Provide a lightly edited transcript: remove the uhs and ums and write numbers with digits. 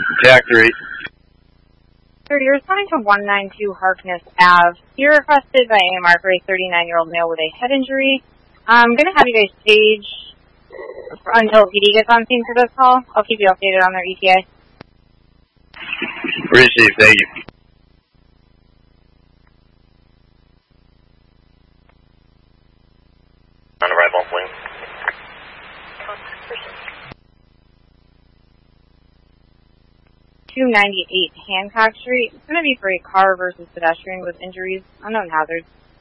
Jack 3. Sir, you're responding to 192 Harkness Ave. You're requested by AMR for a 39-year-old male with a head injury. I'm going to have you guys stage until PD gets on scene for this call. I'll keep you updated on their ETA. Received, thank you. On arrival, wing. 298 Hancock Street. It's going to be for a car versus pedestrian with injuries, unknown hazards.